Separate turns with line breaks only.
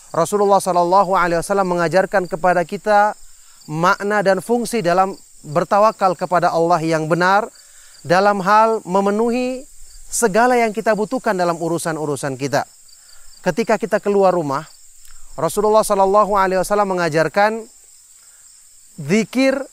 Rasulullah SAW mengajarkan kepada kita makna dan fungsi dalam bertawakal kepada Allah yang benar dalam hal memenuhi segala yang kita butuhkan dalam urusan-urusan kita. Ketika kita keluar rumah, Rasulullah SAW mengajarkan zikir